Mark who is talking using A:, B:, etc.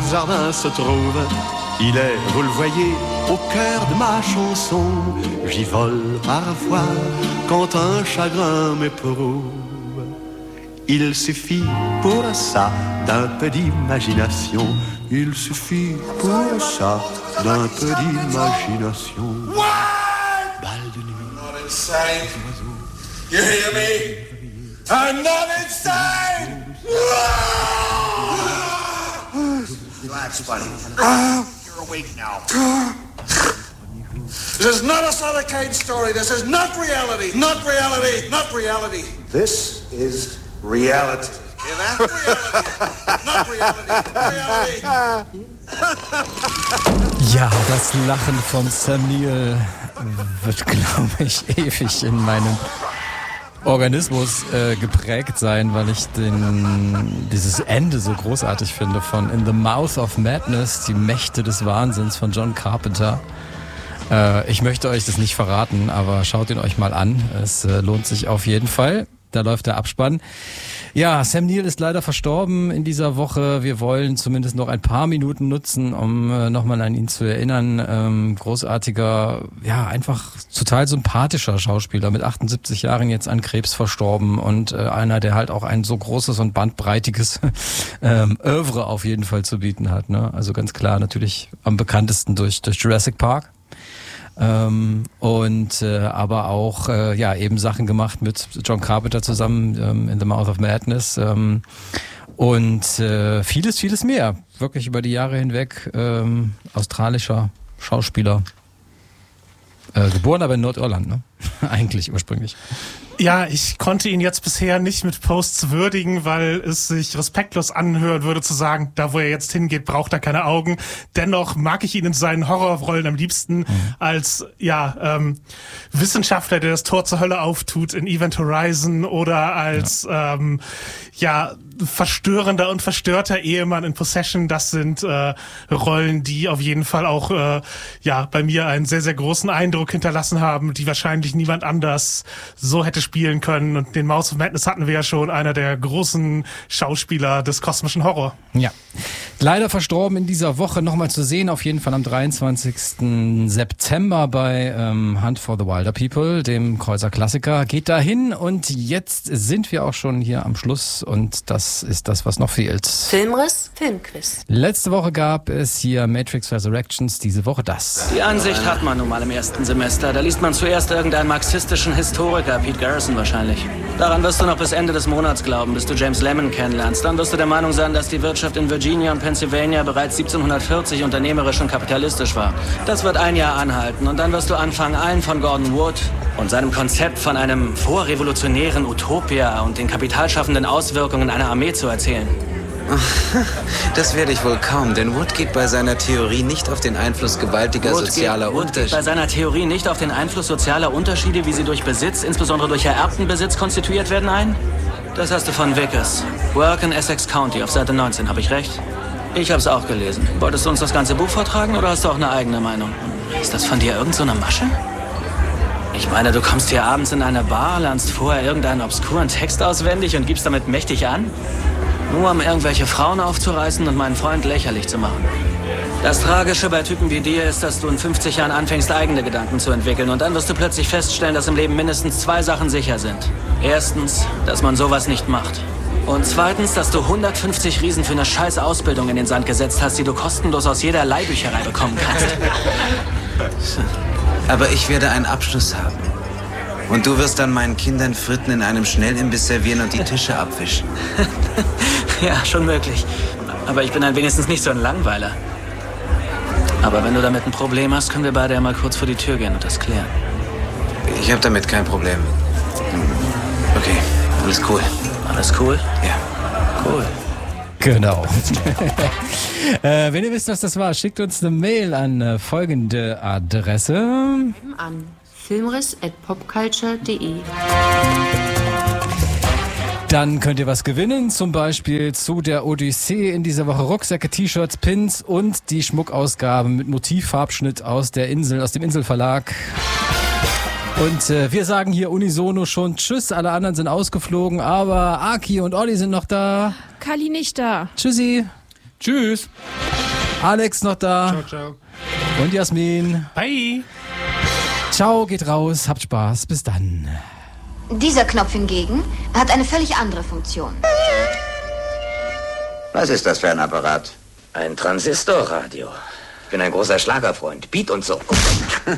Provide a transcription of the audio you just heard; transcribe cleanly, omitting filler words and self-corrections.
A: jardin se trouve. Il est, vous le voyez, au cœur de ma chanson. J'y vole parfois quand un chagrin m'éprouve. Il suffit pour ça d'un peu d'imagination. Il suffit pour ça d'un peu d'imagination.
B: What?
A: Balle de nuit.
B: Not insane. You hear me? I'm not insane! Relax, buddy. You're awake now. This is not a Sutter Kane story. This is not reality. Not reality. Not reality. This is reality. Yeah, that's reality. Not reality. Reality.
C: Ja, das Lachen von Sam Neill wird, glaube ich, ewig in meinem Organismus geprägt sein, weil ich dieses Ende so großartig finde von In the Mouth of Madness, die Mächte des Wahnsinns von John Carpenter. Ich möchte euch das nicht verraten, aber schaut ihn euch mal an. Es lohnt sich auf jeden Fall. Da läuft der Abspann. Ja, Sam Neill ist leider verstorben in dieser Woche. Wir wollen zumindest noch ein paar Minuten nutzen, um nochmal an ihn zu erinnern. Großartiger, ja, einfach total sympathischer Schauspieler, mit 78 Jahren jetzt an Krebs verstorben und einer, der halt auch ein so großes und bandbreitiges Oeuvre auf jeden Fall zu bieten hat. Ne? Also ganz klar natürlich am bekanntesten durch Jurassic Park. Aber auch ja eben Sachen gemacht mit John Carpenter zusammen in The Mouth of Madness und vieles mehr, wirklich über die Jahre hinweg. Australischer Schauspieler, geboren aber in Nordirland, ne? Eigentlich ursprünglich.
D: Ja, ich konnte ihn jetzt bisher nicht mit Posts würdigen, weil es sich respektlos anhören würde zu sagen, da wo er jetzt hingeht, braucht er keine Augen. Dennoch mag ich ihn in seinen Horrorrollen am liebsten als Wissenschaftler, der das Tor zur Hölle auftut in Event Horizon oder als verstörender und verstörter Ehemann in Possession. Das sind Rollen, die auf jeden Fall auch bei mir einen sehr, sehr großen Eindruck hinterlassen haben, die wahrscheinlich niemand anders so hätte spielen können. Und den Mouth of Madness hatten wir ja schon, einer der großen Schauspieler des kosmischen Horror.
C: Ja, leider verstorben in dieser Woche, nochmal zu sehen, auf jeden Fall am 23. September bei Hunt for the Wilder People, dem Kreuzer Klassiker. Geht dahin und jetzt sind wir auch schon hier am Schluss und das ist das, was noch fehlt.
E: Filmriss, Filmquiz.
C: Letzte Woche gab es hier Matrix Resurrections, diese Woche das.
F: Die Ansicht hat man nun mal im ersten Semester. Da liest man zuerst irgendeinen marxistischen Historiker, Pete Garrison wahrscheinlich. Daran wirst du noch bis Ende des Monats glauben, bis du James Lemon kennenlernst. Dann wirst du der Meinung sein, dass die Wirtschaft in Virginia und Pennsylvania bereits 1740 unternehmerisch und kapitalistisch war. Das wird ein Jahr anhalten und dann wirst du anfangen, allen von Gordon Wood und seinem Konzept von einem vorrevolutionären Utopia und den kapitalschaffenden Auswirkungen einer Armee zu erzählen.
G: Das werde ich wohl kaum, denn Wood geht bei seiner Theorie nicht auf den Einfluss gewaltiger sozialer
F: Wood geht bei seiner Theorie nicht auf den Einfluss sozialer Unterschiede, wie sie durch Besitz, insbesondere durch ererbten Besitz, konstituiert werden, ein? Das hast du von Vickers. Work in Essex County auf Seite 19, habe ich recht? Ich habe es auch gelesen. Wolltest du uns das ganze Buch vortragen oder hast du auch eine eigene Meinung? Ist das von dir irgend so eine Masche? Ich meine, du kommst hier abends in eine Bar, lernst vorher irgendeinen obskuren Text auswendig und gibst damit mächtig an? Nur um irgendwelche Frauen aufzureißen und meinen Freund lächerlich zu machen. Das Tragische bei Typen wie dir ist, dass du in 50 Jahren anfängst, eigene Gedanken zu entwickeln und dann wirst du plötzlich feststellen, dass im Leben mindestens 2 Sachen sicher sind. Erstens, dass man sowas nicht macht. Und zweitens, dass du 150 Riesen für eine scheiß Ausbildung in den Sand gesetzt hast, die du kostenlos aus jeder Leihbücherei bekommen kannst.
G: Aber ich werde einen Abschluss haben. Und du wirst dann meinen Kindern Fritten in einem Schnellimbiss servieren und die Tische abwischen.
F: Ja, schon möglich. Aber ich bin dann wenigstens nicht so ein Langweiler. Aber wenn du damit ein Problem hast, können wir beide ja mal kurz vor die Tür gehen und das klären.
G: Ich habe damit kein Problem. Okay, alles cool.
F: Alles cool?
G: Ja.
F: Cool.
C: Genau. Wenn ihr wisst, was das war, schickt uns eine Mail an folgende Adresse.
E: An filmriss@popculture.de.
C: Dann könnt ihr was gewinnen, zum Beispiel zu der Odyssee in dieser Woche Rucksäcke, T-Shirts, Pins und die Schmuckausgabe mit Motivfarbschnitt aus dem Inselverlag. Und wir sagen hier unisono schon Tschüss, alle anderen sind ausgeflogen, aber Aki und Olli sind noch da.
H: Kali nicht da.
C: Tschüssi. Tschüss. Alex noch da.
D: Ciao, ciao.
C: Und Jasmin.
D: Bye.
C: Ciao, geht raus, habt Spaß, bis dann.
H: Dieser Knopf hingegen hat eine völlig andere Funktion.
I: Was ist das für ein Apparat?
J: Ein Transistorradio. Ich bin ein großer Schlagerfreund. Beat und so.